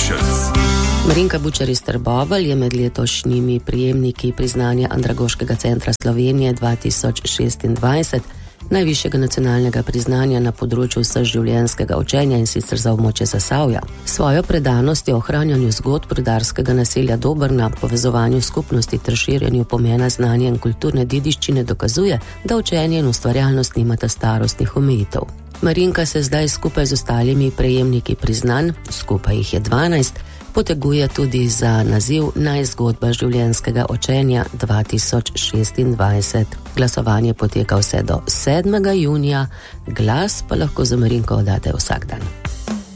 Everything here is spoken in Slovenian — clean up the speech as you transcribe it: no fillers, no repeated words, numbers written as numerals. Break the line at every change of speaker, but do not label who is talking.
Sessions.
Marinka Bučar iz Trbovelj je med letošnjimi prejemniki priznanja Andragoškega centra Slovenije 2026, najvišjega nacionalnega priznanja na področju vseživljenjskega učenja, in sicer za območje Zasavja. Svojo predanost je ohranjanju zgodb rudarskega naselja Dobrna, povezovanju skupnosti ter širjenju pomena znanja in kulturne dediščine dokazuje, da učenje in ustvarjalnost nimata starostnih omejitev. Marinka se zdaj skupaj z ostalimi prejemniki priznanj, skupaj jih je 12, poteguje tudi za naziv Najzgodba življenjskega učenja 2026. Glasovanje poteka vse do 7. junija, glas pa lahko za Marinko oddate vsak dan.